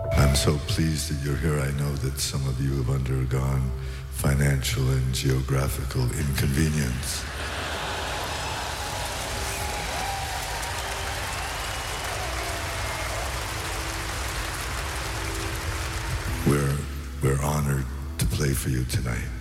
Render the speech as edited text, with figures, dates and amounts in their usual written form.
I'm so pleased that you're here. I know that some of you have undergone financial and geographical inconvenience. We're honored to play for you tonight.